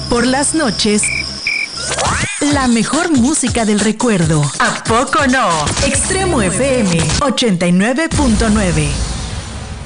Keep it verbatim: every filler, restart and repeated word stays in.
Por las noches, la mejor música del recuerdo. ¿A poco no? Extremo F M ochenta y nueve punto nueve.